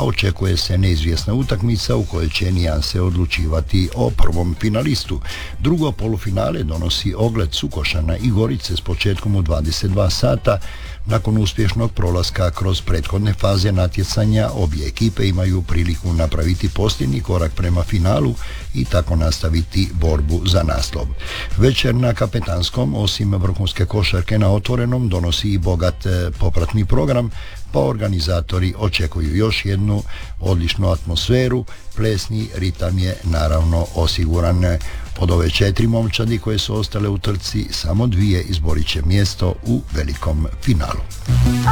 a očekuje se neizvjesna utakmica u kojoj će nijanse odlučivati o prvom finalistu. Drugo polufinale donosi Ogled Sukošana i Gorice s početkom u 22 sata. Nakon uspješnog prolaska kroz prethodne faze natjecanja, obje ekipe imaju priliku napraviti posljednji korak prema finalu i tako nastaviti borbu za naslov. Večer na Kapetanskom, osim vrhunske košarke na otvorenom, donosi i bogat popratni program, pa organizatori očekuju još jednu odličnu atmosferu. Plesni ritam je naravno osiguran. Od ove 4 momčadi koje su ostale u trci, samo 2 izborit će mjesto u velikom finalu.